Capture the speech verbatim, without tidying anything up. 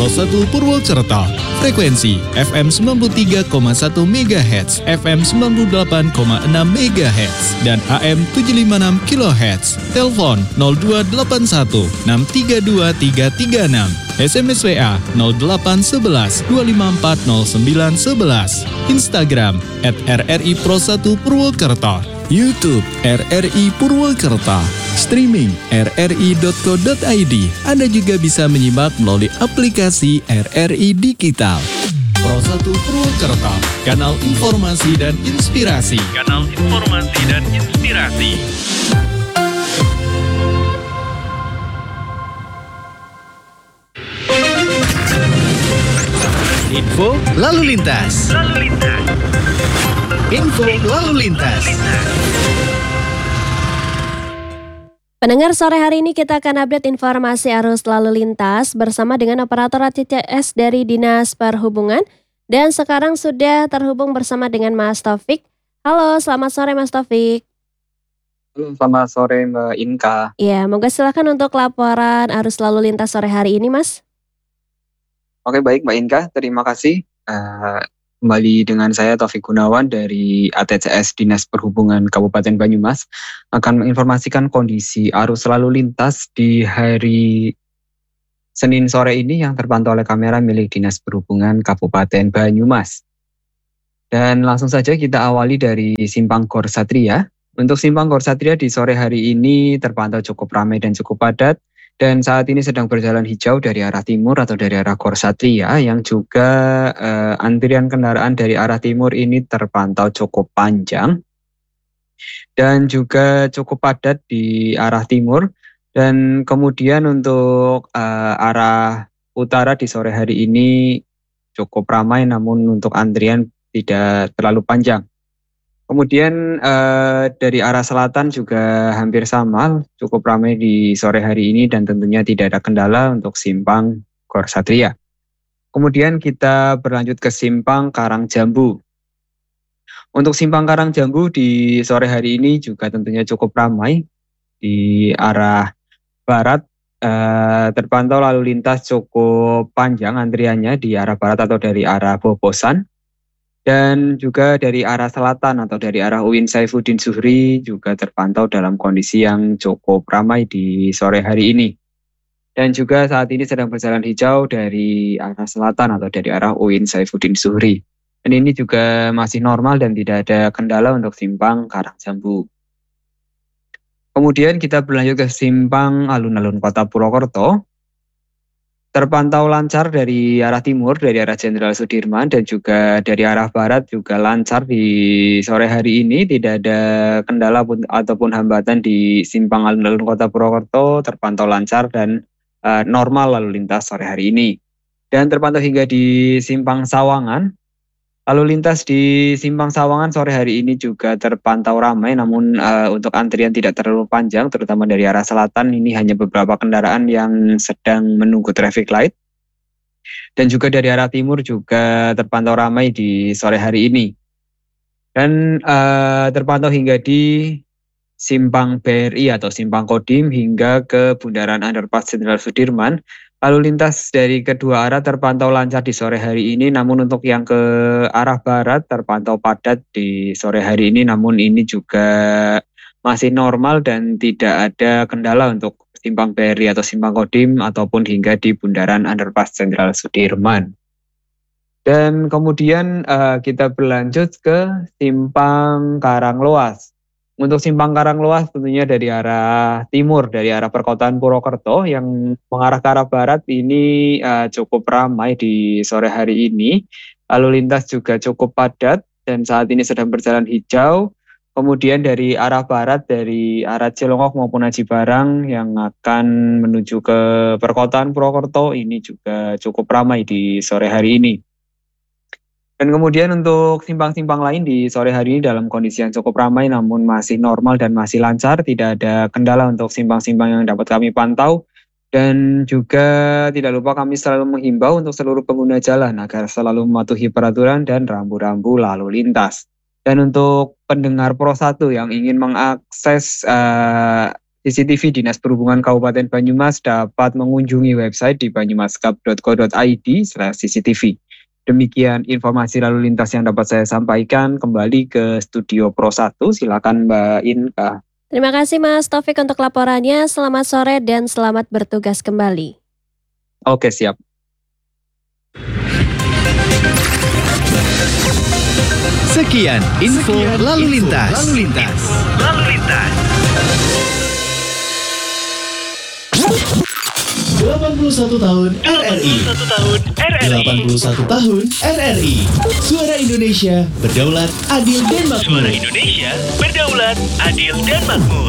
Pro satu Purwokerto. Frekuensi F M sembilan puluh tiga koma satu megahertz, F M sembilan puluh delapan koma enam megahertz, dan A M tujuh ratus lima puluh enam kilohertz. Telepon nol dua delapan satu enam tiga dua tiga tiga enam. S M S W A nol delapan satu satu dua lima empat nol sembilan satu satu. Instagram at R R I Pro satu Purwokerto. YouTube R R I Purwokerto. Streaming r r i dot co dot i d. Anda juga bisa menyimak melalui aplikasi R R I Digital. Pro satu Purwokerto, kanal informasi dan inspirasi. Kanal informasi dan inspirasi. Info lalu lintas. Lalu lintas. Info lalu lintas. Pendengar, sore hari ini kita akan update informasi arus lalu lintas bersama dengan operator A T C S dari Dinas Perhubungan. Dan sekarang sudah terhubung bersama dengan Mas Taufik. Halo, selamat sore Mas Taufik. Halo, selamat sore Mbak Inka. Ya, moga silakan untuk laporan arus lalu lintas sore hari ini, Mas. Oke, baik Mbak Inka, terima kasih. Uh, kembali dengan saya Taufik Gunawan dari A T C S Dinas Perhubungan Kabupaten Banyumas akan menginformasikan kondisi arus lalu lintas di hari Senin sore ini yang terpantau oleh kamera milik Dinas Perhubungan Kabupaten Banyumas. Dan langsung saja kita awali dari Simpang Gor Satria. Untuk Simpang Gor Satria di sore hari ini terpantau cukup ramai dan cukup padat. Dan saat ini sedang berjalan hijau dari arah timur atau dari arah Gor Satria, yang juga eh, antrian kendaraan dari arah timur ini terpantau cukup panjang dan juga cukup padat di arah timur. Dan kemudian untuk eh, arah utara di sore hari ini cukup ramai, namun untuk antrian tidak terlalu panjang. Kemudian eh, dari arah selatan juga hampir sama, cukup ramai di sore hari ini dan tentunya tidak ada kendala untuk Simpang Gor Satria. Kemudian kita berlanjut ke Simpang Karangjambu. Untuk Simpang Karangjambu di sore hari ini juga tentunya cukup ramai. Di arah barat eh, terpantau lalu lintas cukup panjang antriannya di arah barat atau dari arah Bobosan. Dan juga dari arah selatan atau dari arah U I N Saifuddin Zuhri juga terpantau dalam kondisi yang cukup ramai di sore hari ini. Dan juga saat ini sedang berjalan hijau dari arah selatan atau dari arah U I N Saifuddin Zuhri. Dan ini juga masih normal dan tidak ada kendala untuk Simpang Karangjambu. Kemudian kita berlanjut ke Simpang Alun-Alun Kota Purwokerto. Terpantau lancar dari arah timur, dari arah Jenderal Sudirman, dan juga dari arah barat juga lancar di sore hari ini. Tidak ada kendala pun, ataupun hambatan di Simpang Alun-Alun Kota Purwokerto, terpantau lancar dan uh, normal lalu lintas sore hari ini. Dan terpantau hingga di Simpang Sawangan. Lalu lintas di Simpang Sawangan sore hari ini juga terpantau ramai, namun uh, untuk antrian tidak terlalu panjang, terutama dari arah selatan. Ini hanya beberapa kendaraan yang sedang menunggu traffic light. Dan juga dari arah timur juga terpantau ramai di sore hari ini. Dan uh, terpantau hingga di Simpang B R I atau Simpang Kodim hingga ke Bundaran Underpass Jenderal Sudirman. Lalu lintas dari kedua arah terpantau lancar di sore hari ini, namun untuk yang ke arah barat terpantau padat di sore hari ini, namun ini juga masih normal dan tidak ada kendala untuk Simpang B R I atau Simpang Kodim ataupun hingga di Bundaran Underpass Jenderal Sudirman. Dan kemudian uh, kita berlanjut ke Simpang Karangloas. Untuk Simpang Karangloas tentunya dari arah timur, dari arah perkotaan Purwokerto yang mengarah ke arah barat ini uh, cukup ramai di sore hari ini. Lalu lintas juga cukup padat dan saat ini sedang berjalan hijau. Kemudian dari arah barat, dari arah Cilongok maupun Aji Barang yang akan menuju ke perkotaan Purwokerto ini juga cukup ramai di sore hari ini. Dan kemudian untuk simpang-simpang lain di sore hari ini dalam kondisi yang cukup ramai namun masih normal dan masih lancar, tidak ada kendala untuk simpang-simpang yang dapat kami pantau. Dan juga tidak lupa kami selalu menghimbau untuk seluruh pengguna jalan agar selalu mematuhi peraturan dan rambu-rambu lalu lintas. Dan untuk pendengar Pro satu yang ingin mengakses uh, C C T V Dinas Perhubungan Kabupaten Banyumas dapat mengunjungi website di banyumaskap dot co dot i d slash C C T V. Demikian informasi lalu lintas yang dapat saya sampaikan. Kembali ke Studio Pro satu, silakan Mbak Inka. Terima kasih Mas Taufik untuk laporannya. Selamat sore dan selamat bertugas kembali. Oke, siap. Sekian info Sekian lalu lintas. Info, lalu lintas. Lalu lintas. delapan puluh satu tahun R R I. delapan puluh satu tahun R R I. Suara Indonesia berdaulat, adil dan makmur. Suara Indonesia berdaulat, adil dan makmur.